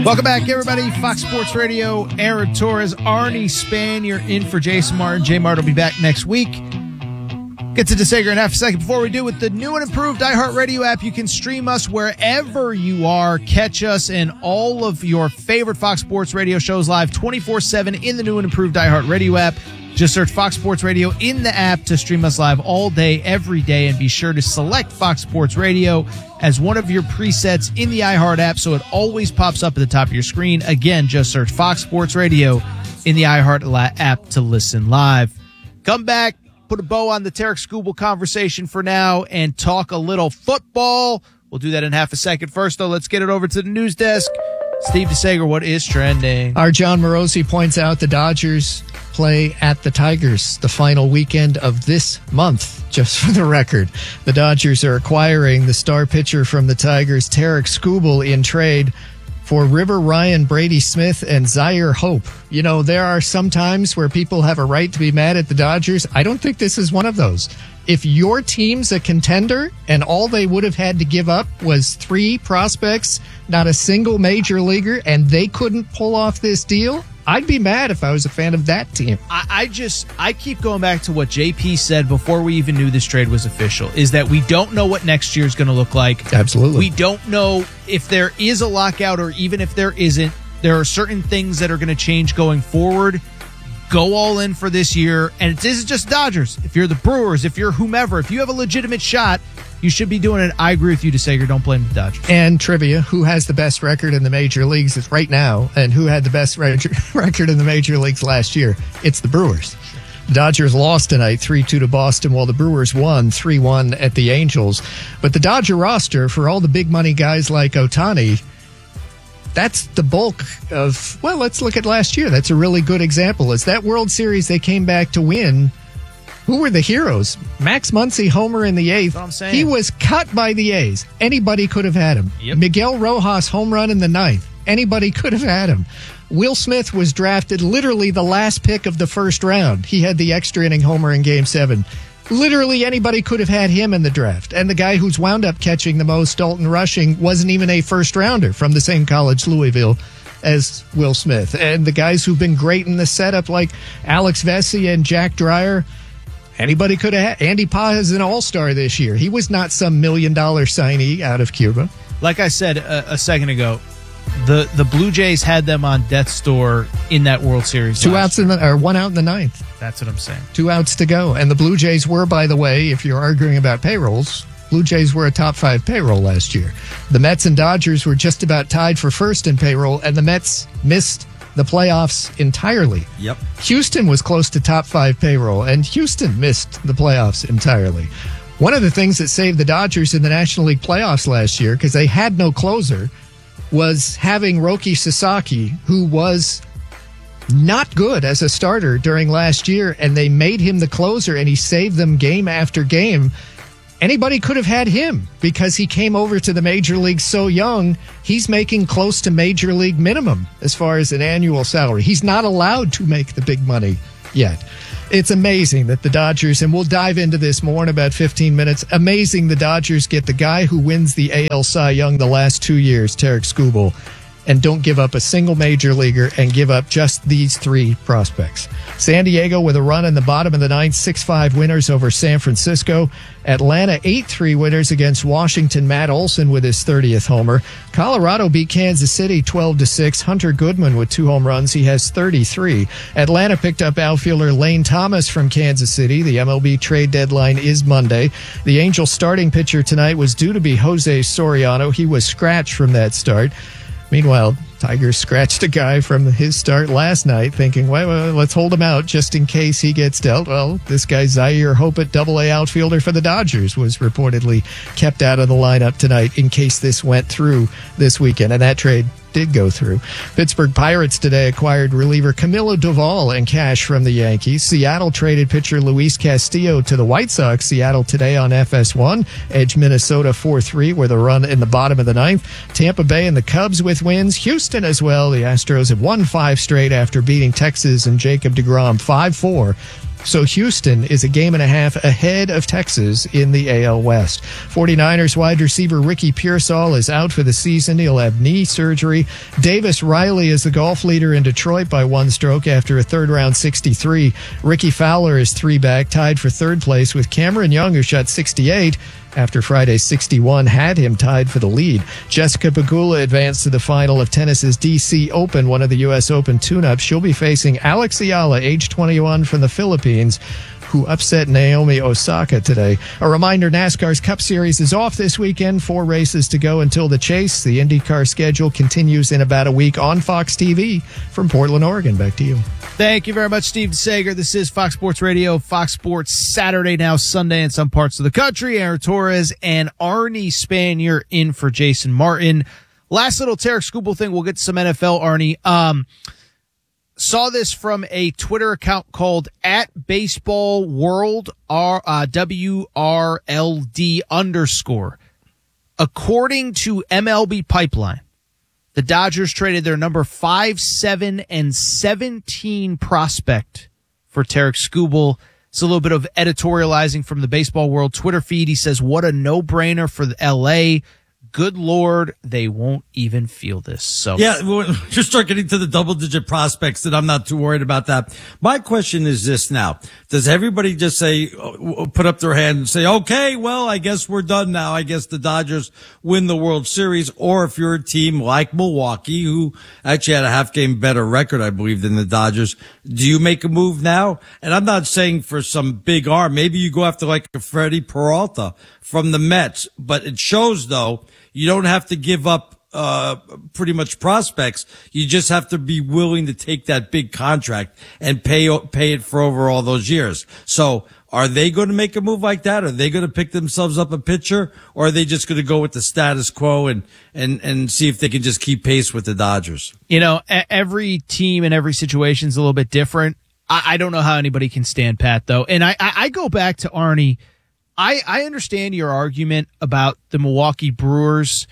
Welcome back, everybody. Fox Sports Radio, Aaron Torres, Arnie Span. You're in for Jason Martin. Jay Martin will be back next week. Get to DeSager in half a second. Before we do, with the new and improved iHeartRadio app, you can stream us wherever you are. Catch us and all of your favorite Fox Sports Radio shows live 24/7 in the new and improved iHeartRadio app. Just search Fox Sports Radio in the app to stream us live all day, every day, and be sure to select Fox Sports Radio as one of your presets in the iHeart app so it always pops up at the top of your screen. Again, just search Fox Sports Radio in the iHeart app to listen live. Come back, put a bow on the Tarek Skubal conversation for now, and talk a little football. We'll do that in half a second. First, though, let's get it over to the news desk. Steve DeSager, what is trending? Our John Morosi points out the Dodgers play at the Tigers the final weekend of this month, just for the record. The Dodgers are acquiring the star pitcher from the Tigers, Tarek Skubal, in trade for River Ryan, Brady Smith, and Zaire Hope. You know, there are some times where people have a right to be mad at the Dodgers. I don't think this is one of those. If your team's a contender and all they would have had to give up was 3 prospects, not a single major leaguer, and they couldn't pull off this deal, I'd be mad if I was a fan of that team. I keep going back to what JP said before we even knew this trade was official, is that we don't know what next year's going to look like. Absolutely. We don't know if there is a lockout, or even if there isn't. There are certain things that are going to change going forward. Go all in for this year. And it isn't just Dodgers. If you're the Brewers, if you're whomever, if you have a legitimate shot, you should be doing it. I agree with you, DeSager. Don't blame the Dodgers. And trivia, who has the best record in the major leagues right now, and who had the best record in the major leagues last year? It's the Brewers. The Dodgers lost tonight 3-2 to Boston, while the Brewers won 3-1 at the Angels. But the Dodger roster, for all the big money guys like Ohtani, that's the bulk of, well, let's look at last year. That's a really good example. Is that World Series they came back to win, who were the heroes? Max Muncy, homer in the 8th. That's what I'm saying. He was cut by the A's. Anybody could have had him. Yep. Miguel Rojas, home run in the 9th. Anybody could have had him. Will Smith was drafted literally the last pick of the first round. He had the extra inning homer in Game 7. Literally anybody could have had him in the draft. And the guy who's wound up catching the most, Dalton Rushing, wasn't even a first-rounder from the same college, Louisville, as Will Smith. And the guys who've been great in the setup, like Alex Vesey and Jack Dreyer, anybody could have had. Andy Paz is an all-star this year. He was not some $1 million signee out of Cuba. Like I said a second ago, the Blue Jays had them on death's door in that World Series. 1 out in the 9th. That's what I'm saying. 2 outs to go. And the Blue Jays were, by the way, if you're arguing about payrolls, Blue Jays were a top 5 payroll last year. The Mets and Dodgers were just about tied for first in payroll, and the Mets missed the playoffs entirely. Yep. Houston was close to top 5 payroll, and Houston missed the playoffs entirely. One of the things that saved the Dodgers in the National League playoffs last year, because they had no closer, was having Roki Sasaki, who was not good as a starter during last year, and they made him the closer, and he saved them game after game. Anybody could have had him because he came over to the major league so young. He's making close to major league minimum as far as an annual salary. He's not allowed to make the big money yet. It's amazing that the Dodgers, and we'll dive into this more in about 15 minutes, amazing the Dodgers get the guy who wins the AL Cy Young the last 2 years, Tarek Skubal, and don't give up a single major leaguer and give up just these 3 prospects. San Diego with a run in the bottom of the 9th, 6-5 winners over San Francisco. Atlanta 8-3 winners against Washington. Matt Olson with his 30th homer. Colorado beat Kansas City 12-6. Hunter Goodman with 2 home runs. He has 33. Atlanta picked up outfielder Lane Thomas from Kansas City. The MLB trade deadline is Monday. The Angels starting pitcher tonight was due to be Jose Soriano. He was scratched from that start. Meanwhile, Tigers scratched a guy from his start last night, thinking, well, let's hold him out just in case he gets dealt. Well, this guy, Zaire Hope, at Double-A outfielder for the Dodgers, was reportedly kept out of the lineup tonight in case this went through this weekend. And that trade did go through. Pittsburgh Pirates today acquired reliever Camilo Doval and cash from the Yankees. Seattle traded pitcher Luis Castillo to the White Sox. Seattle today on FS1. Edge Minnesota 4-3 with a run in the bottom of the 9th. Tampa Bay and the Cubs with wins. Houston as well. The Astros have won 5 straight after beating Texas and Jacob deGrom 5-4. So Houston is a game and a half ahead of Texas in the AL West. 49ers wide receiver Ricky Pearsall is out for the season. He'll have knee surgery. history. Davis Riley is the golf leader in Detroit by 1 stroke after a third-round 63. Ricky Fowler is 3 back, tied for third place with Cameron Young, who shot 68 after Friday's 61 had him tied for the lead. Jessica Pegula advanced to the final of tennis's D.C. Open, one of the U.S. Open tune-ups. She'll be facing Alex Ayala, age 21, from the Philippines, who upset Naomi Osaka today. A reminder, NASCAR's Cup Series is off this weekend. 4 races to go until the chase. The IndyCar schedule continues in about a week on Fox TV. From Portland, Oregon, back to you. Thank you very much, Steve Sager. This is Fox Sports Radio, Fox Sports Saturday, now Sunday in some parts of the country. Aaron Torres and Arnie Spanier in for Jason Martin. Last little Tarek Skubal thing. We'll get to some NFL, Arnie. Saw this from a Twitter account called @BaseballWorld, WRLD_. According to MLB Pipeline, the Dodgers traded their number 5, 7, and 17 prospect for Tarek Skubal. It's a little bit of editorializing from the Baseball World Twitter feed. He says, what a no-brainer for the LA. Good Lord, they won't even feel this. So yeah, we'll just start getting to the double-digit prospects, and I'm not too worried about that. My question is this now. Does everybody just say, put up their hand and say, okay, well, I guess we're done now. I guess the Dodgers win the World Series. Or if you're a team like Milwaukee, who actually had a half-game better record, I believe, than the Dodgers, do you make a move now? And I'm not saying for some big arm. Maybe you go after like a Freddie Peralta from the Mets. But it shows, though, you don't have to give up pretty much prospects. You just have to be willing to take that big contract and pay it for over all those years. So are they going to make a move like that? Are they going to pick themselves up a pitcher, or are they just going to go with the status quo and see if they can just keep pace with the Dodgers? You know, every team and every situation is a little bit different. I don't know how anybody can stand pat, though. And I go back to Arnie. I understand your argument about the Milwaukee Brewers.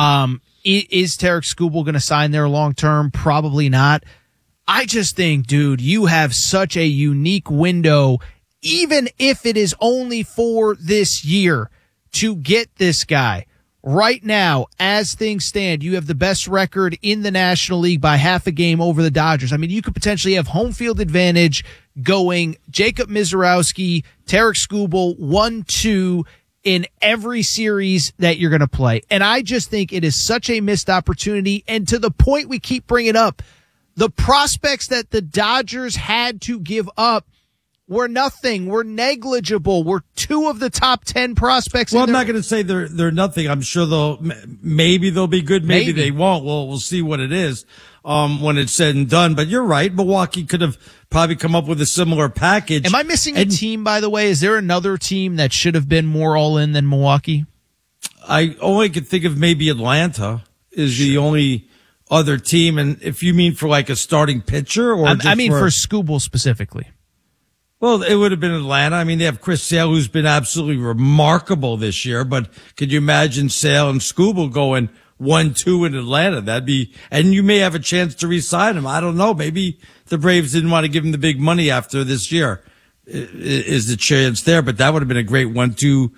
Is Tarek Skubal going to sign there long term? Probably not. I just think, dude, you have such a unique window, even if it is only for this year, to get this guy. Right now, as things stand, you have the best record in the National League by half a game over the Dodgers. I mean, you could potentially have home field advantage going Jacob Misiorowski, Tarek Skubal, 1-2 in every series that you're going to play. And I just think it is such a missed opportunity. And to the point we keep bringing up, the prospects that the Dodgers had to give up were nothing. Were negligible. Were 2 of the top 10 prospects. Well, I'm not going to say they're nothing. I'm sure maybe they'll be good. Maybe they won't. We'll see what it is, when it's said and done. But you're right. Milwaukee could have probably come up with a similar package. Am I missing a team, by the way? Is there another team that should have been more all in than Milwaukee? I only could think of maybe Atlanta is the only other team. And if you mean for like a starting pitcher, or I mean for Skubal specifically. Well, it would have been Atlanta. I mean, they have Chris Sale, who's been absolutely remarkable this year, but could you imagine Sale and Skubal going 1-2 in Atlanta? And you may have a chance to re-sign him. I don't know. Maybe the Braves didn't want to give him the big money after this year. Is the chance there? But that would have been a great 1-2,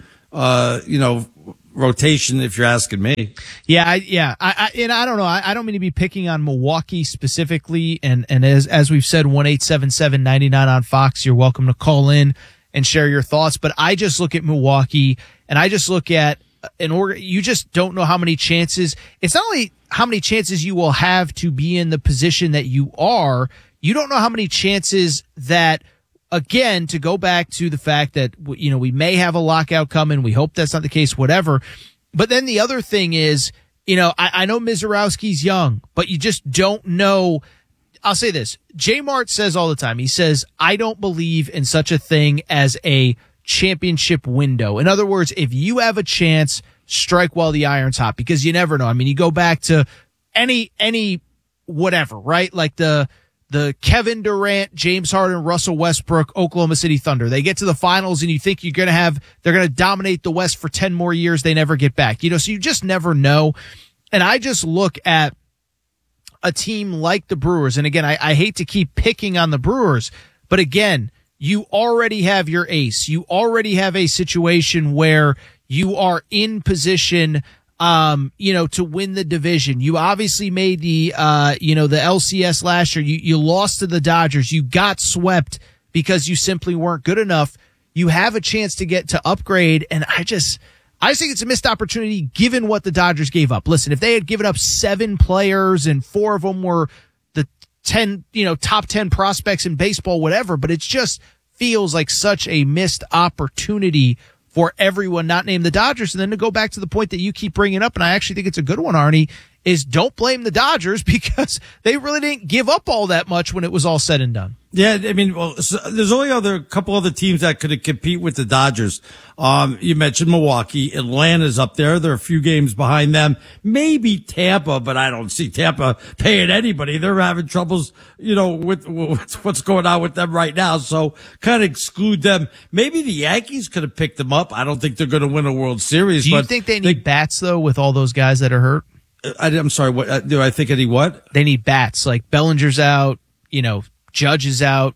rotation, if you're asking me. Yeah. I don't know. I don't mean to be picking on Milwaukee specifically. And as we've said, 1-877-99 on Fox, you're welcome to call in and share your thoughts. But I just look at Milwaukee and I just look at you just don't know how many chances. It's not only how many chances you will have to be in the position that you are. You don't know how many chances that, again, to go back to the fact that, you know, we may have a lockout coming. We hope that's not the case, whatever. But then the other thing is, you know, I know Misiorowski's young, but you just don't know. I'll say this. J. Mart says all the time, he says, I don't believe in such a thing as a championship window. In other words, if you have a chance, strike while the iron's hot, because you never know. I mean, you go back to any whatever, right? Like the Kevin Durant, James Harden, Russell Westbrook, Oklahoma City Thunder. They get to the finals and you think they're going to dominate the West for 10 more years. They never get back, you know, so you just never know. And I just look at a team like the Brewers. And again, I hate to keep picking on the Brewers, but again, you already have your ace. You already have a situation where you are in position to win the division. You obviously made the LCS last year. You lost to the Dodgers. You got swept because you simply weren't good enough. You have a chance to get to upgrade, and I just think it's a missed opportunity given what the Dodgers gave up. Listen, if they had given up 7 players and 4 of them were the 10, top 10 prospects in baseball, whatever, but it just feels like such a missed opportunity for everyone not named the Dodgers. And then to go back to the point that you keep bringing up, and I actually think it's a good one, Arnie, is don't blame the Dodgers because they really didn't give up all that much when it was all said and done. Yeah, I mean, there's only a couple other teams that could compete with the Dodgers. You mentioned Milwaukee. Atlanta's up there. They're a few games behind them. Maybe Tampa, but I don't see Tampa paying anybody. They're having troubles, with what's going on with them right now. So kind of exclude them. Maybe the Yankees could have picked them up. I don't think they're going to win a World Series. Do you think they need bats, though, with all those guys that are hurt? I'm sorry. What do I think? Any what? They need bats. Like Bellinger's out, Judge is out.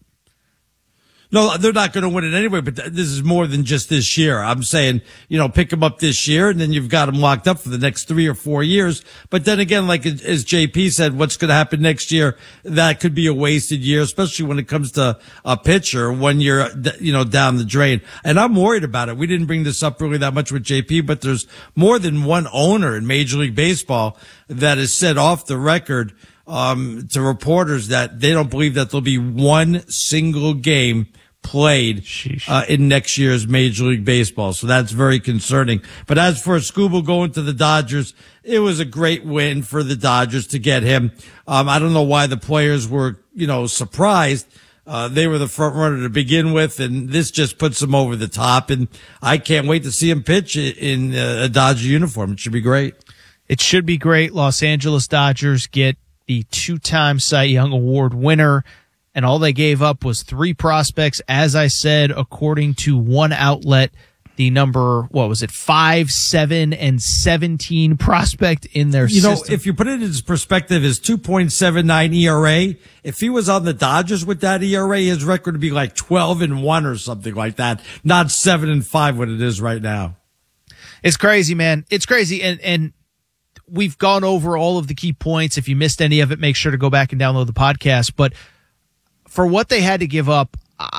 No, they're not going to win it anyway, but this is more than just this year. I'm saying, pick them up this year and then you've got them locked up for the next 3 or 4 years. But then again, like as JP said, what's going to happen next year? That could be a wasted year, especially when it comes to a pitcher when you're, down the drain. And I'm worried about it. We didn't bring this up really that much with JP, but there's more than one owner in Major League Baseball that has said off the record to reporters that they don't believe that there'll be one single game played in next year's Major League Baseball. So that's very concerning. But as for Skubal going to the Dodgers, it was a great win for the Dodgers to get him. I don't know why the players were, surprised. They were the front runner to begin with, and this just puts them over the top. And I can't wait to see him pitch in a Dodger uniform. It should be great. It should be great. Los Angeles Dodgers get the 2-time Cy Young Award winner, and all they gave up was 3 prospects. As I said, according to one outlet, the number, 5, 7, and 17 prospect in their system. If you put it in perspective, his 2.79 ERA, if he was on the Dodgers with that ERA, his record would be like 12-1 or something like that, not 7-5 what it is right now. It's crazy, man. It's crazy. And we've gone over all of the key points. If you missed any of it, make sure to go back and download the podcast. But for what they had to give up,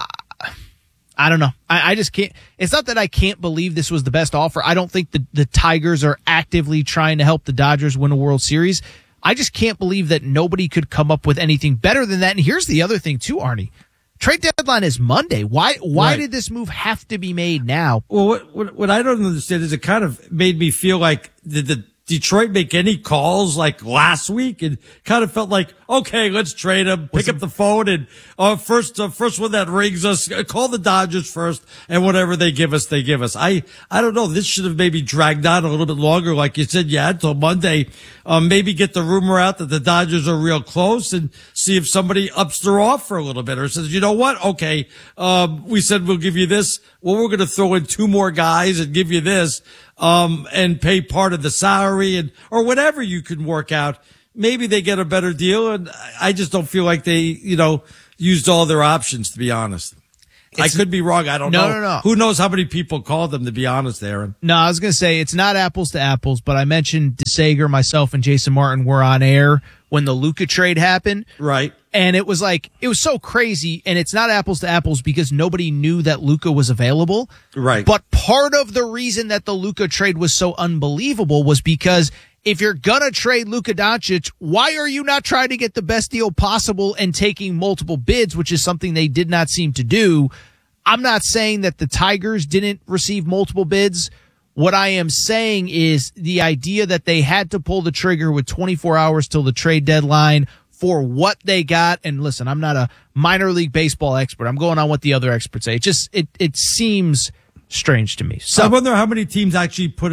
I don't know. I just can't. It's not that I can't believe this was the best offer. I don't think the Tigers are actively trying to help the Dodgers win a World Series. I just can't believe that nobody could come up with anything better than that. And here's the other thing too, Arnie. Trade deadline is Monday. Why did this move have to be made now? Well, what I don't understand is it kind of made me feel like the Detroit make any calls like last week? And kind of felt like, okay, let's trade him, pick up the phone and, first one that rings us, call the Dodgers first and whatever they give us, they give us. I don't know. This should have maybe dragged on a little bit longer. Like you said, you had till Monday, maybe get the rumor out that the Dodgers are real close and see if somebody ups their offer a little bit or says, you know what? Okay. We said we'll give you this. Well, we're going to throw in 2 more guys and give you this. And pay part of the salary or whatever you can work out. Maybe they get a better deal. And I just don't feel like they, used all their options, to be honest. I could be wrong. I don't know. No. Who knows how many people called them, to be honest, Aaron? No, I was going to say it's not apples to apples, but I mentioned DeSager, myself, and Jason Martin were on air when the Luka trade happened. Right. And it was so crazy, and it's not apples to apples because nobody knew that Luka was available. Right. But part of the reason that the Luka trade was so unbelievable was because if you're gonna trade Luka Doncic, why are you not trying to get the best deal possible and taking multiple bids, which is something they did not seem to do? I'm not saying that the Tigers didn't receive multiple bids. What I am saying is the idea that they had to pull the trigger with 24 hours till the trade deadline for what they got. And listen, I'm not a minor league baseball expert. I'm going on what the other experts say. It seems strange to me. So I wonder how many teams actually put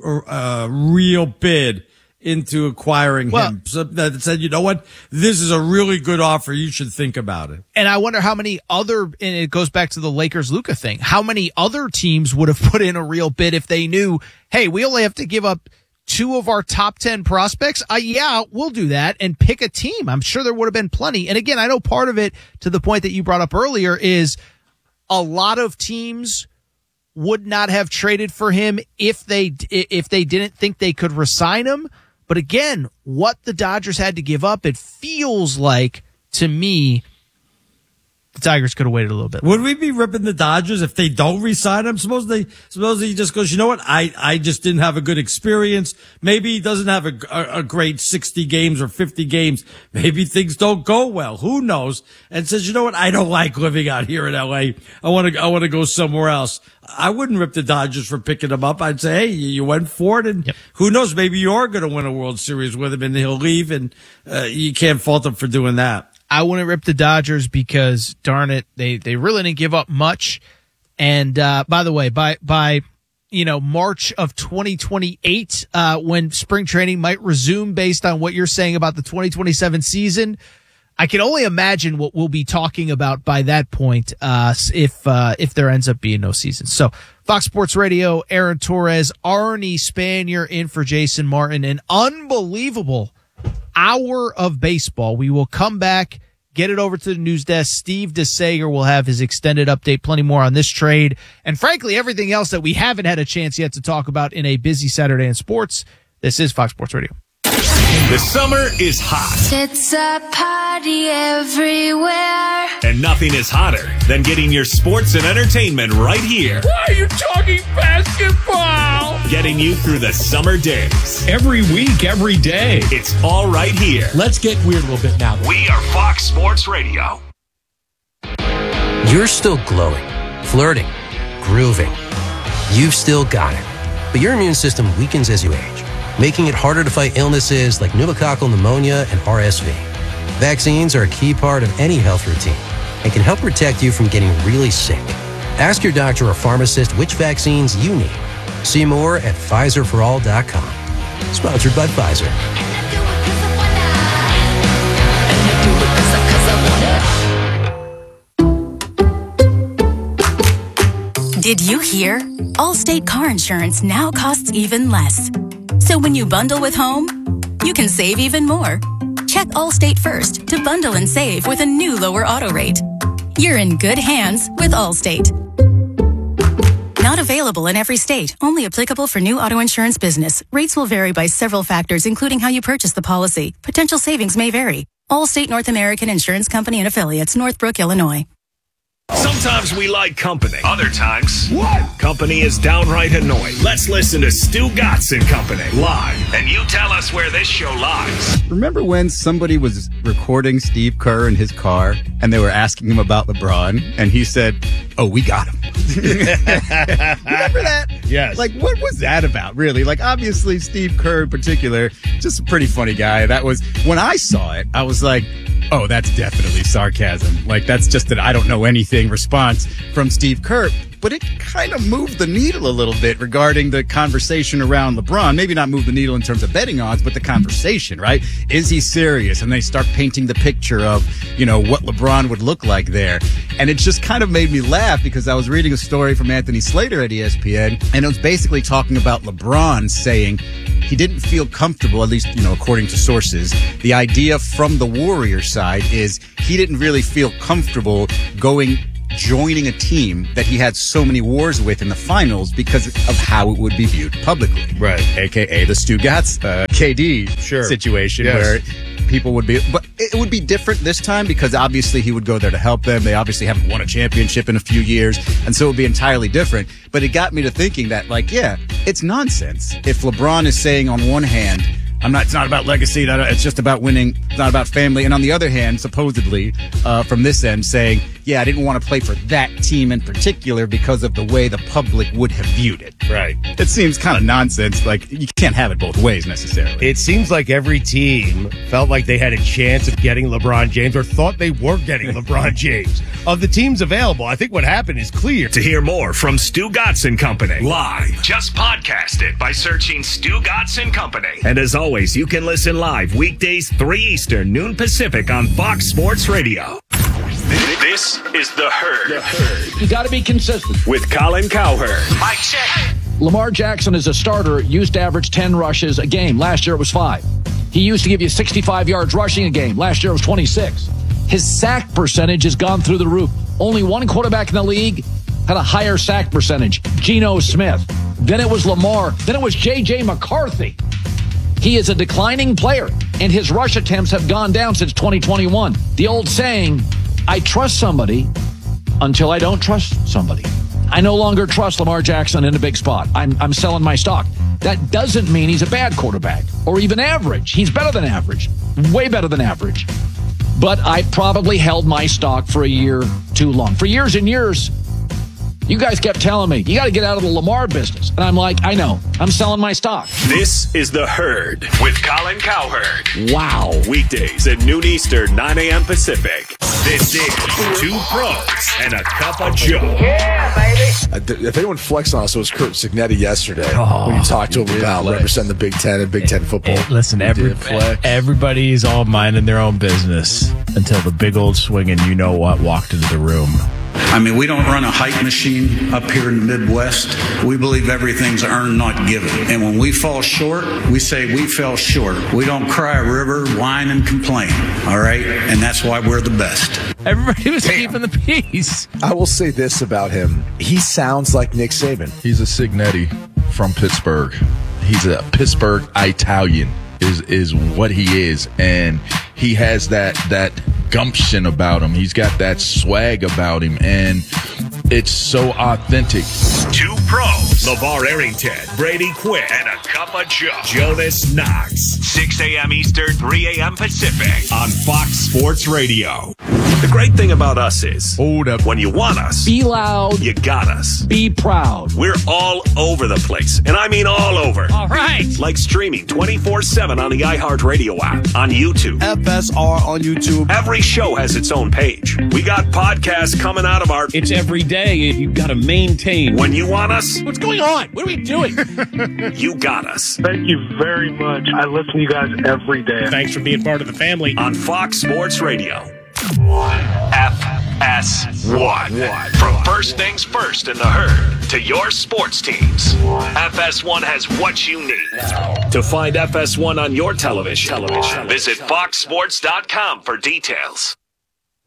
a real bid into acquiring him. So that said, you know what? This is a really good offer. You should think about it. And I wonder how many other, and it goes back to the Lakers Luka thing, how many other teams would have put in a real bid if they knew, hey, we only have to give up 2 of our top 10 prospects. Yeah, we'll do that and pick a team. I'm sure there would have been plenty. And again, I know part of it, to the point that you brought up earlier, is a lot of teams would not have traded for him if they didn't think they could re-sign him. But again, what the Dodgers had to give up, it feels like, to me, the Tigers could have waited a little bit. Would we be ripping the Dodgers if they don't re-sign him? Suppose he just goes, you know what? I just didn't have a good experience. Maybe he doesn't have a great 60 games or 50 games. Maybe things don't go well. Who knows? And says, you know what? I don't like living out here in LA. I want to go somewhere else. I wouldn't rip the Dodgers for picking him up. I'd say, hey, you went for it, and who knows? Maybe you are going to win a World Series with him, and he'll leave, and you can't fault him for doing that. I wouldn't rip the Dodgers because, darn it, they really didn't give up much. And by the way, by March of 2028, when spring training might resume, based on what you're saying about the 2027 season, I can only imagine what we'll be talking about by that point, if there ends up being no season. So, Fox Sports Radio, Aaron Torres, Arnie Spanier in for Jason Martin. An unbelievable hour of baseball. We will come back, get it over to the news desk. Steve DeSager will have his extended update, plenty more on this trade, and frankly, everything else that we haven't had a chance yet to talk about in a busy Saturday in sports. This is Fox Sports Radio. The summer is hot. It's a party everywhere. And nothing is hotter than getting your sports and entertainment right here. Why are you talking basketball? Getting you through the summer days. Every week, every day. It's all right here. Let's get weird a little bit now. We are Fox Sports Radio. You're still glowing, flirting, grooving. You've still got it. But your immune system weakens as you age, making it harder to fight illnesses like pneumococcal pneumonia and RSV. Vaccines are a key part of any health routine and can help protect you from getting really sick. Ask your doctor or pharmacist which vaccines you need. See more at PfizerForAll.com. Sponsored by Pfizer. Did you hear? Allstate car insurance now costs even less. So when you bundle with home, you can save even more. Check Allstate first to bundle and save with a new lower auto rate. You're in good hands with Allstate. Not available in every state. Only applicable for new auto insurance business. Rates will vary by several factors, including how you purchase the policy. Potential savings may vary. Allstate North American Insurance Company and Affiliates, Northbrook, Illinois. Sometimes we like company. Other times, company is downright annoying. Let's listen to Stu Gatz and Company live, and you tell us where this show lies. Remember when somebody was recording Steve Kerr in his car, and they were asking him about LeBron, and he said, "Oh, we got him." Remember that? Yes. Like, what was that about, really? Like, obviously, Steve Kerr in particular, just a pretty funny guy. That was, when I saw it, I was like, oh, that's definitely sarcasm. Like, that's just an I don't know anything response from Steve Kerr. But it kind of moved the needle a little bit regarding the conversation around LeBron. Maybe not move the needle in terms of betting odds, but the conversation, right? Is he serious? And they start painting the picture of, what LeBron would look like there. And it just kind of made me laugh because I was reading a story from Anthony Slater at ESPN, and it was basically talking about LeBron saying he didn't feel comfortable, at least, according to sources. The idea from the Warriors side is he didn't really feel comfortable joining a team that he had so many wars with in the finals because of how it would be viewed publicly. Right. AKA the Stu Gatz, KD situation where people would be, but it would be different this time because obviously he would go there to help them. They obviously haven't won a championship in a few years, and so it would be entirely different. But it got me to thinking that, it's nonsense. If LeBron is saying on one hand, it's not about legacy, it's just about winning, it's not about family. And on the other hand, supposedly, from this end, saying, I didn't want to play for that team in particular because of the way the public would have viewed it. Right. It seems kind of nonsense. Like, you can't have it both ways necessarily. It seems like every team felt like they had a chance of getting LeBron James or thought they were getting LeBron James. Of the teams available, I think what happened is clear. To hear more from Stu Gatz and Company live, just podcast it by searching Stu Gatz and Company. And as always, you can listen live weekdays 3 Eastern, noon Pacific on Fox Sports Radio. This is The Herd. You got to be consistent. With Colin Cowherd. Mike check. Lamar Jackson as a starter used to average 10 rushes a game. Last year it was 5. He used to give you 65 yards rushing a game. Last year it was 26. His sack percentage has gone through the roof. Only one quarterback in the league had a higher sack percentage. Geno Smith. Then it was Lamar. Then it was J.J. McCarthy. He is a declining player, and his rush attempts have gone down since 2021. The old saying, I trust somebody until I don't trust somebody. I no longer trust Lamar Jackson in a big spot. I'm selling my stock. That doesn't mean he's a bad quarterback or even average. He's better than average, way better than average. But I probably held my stock for a year too long. For years and years, you guys kept telling me, you got to get out of the Lamar business. And I'm like, I know. I'm selling my stock. This is The Herd with Colin Cowherd. Wow. Weekdays at noon Eastern, 9 a.m. Pacific. This is Two Pros and a Cup of Joe. Yeah, baby. If anyone flexed on us, it was Kurt Signetti yesterday when you talked to him about representing the Big Ten and Big Ten football. Hey, listen, everybody's all minding their own business until the big old swinging you-know-what walked into the room. I mean, we don't run a hype machine up here in the Midwest. We believe everything's earned, not given. And when we fall short, we say we fell short. We don't cry a river, whine, and complain. All right? And that's why we're the best. Everybody was keeping the peace. I will say this about him. He sounds like Nick Saban. He's a Signetti from Pittsburgh. He's a Pittsburgh Italian is what he is. And he has that gumption about him. He's got that swag about him, and it's so authentic. Two Pros, LeVar Arrington, Brady Quinn, and a Cup of Joe. Jonas Knox, 6 a.m. Eastern, 3 a.m. Pacific on Fox Sports Radio. The great thing about us is, hold up, when you want us, be loud, you got us. Be proud. We're all over the place, and I mean all over. All right. Like streaming 24/7 on the iHeartRadio app, on YouTube. FSR on YouTube. Every show has its own page. We got podcasts coming out of our... It's every day. You've got to maintain. When you want us... What's going on? What are we doing? You got us. Thank you very much. I listen to you guys every day. Thanks for being part of the family. On Fox Sports Radio. FS1. From first things first in the Herd to your sports teams. FS1 has what you need. To find FS1 on your television, visit foxsports.com for details.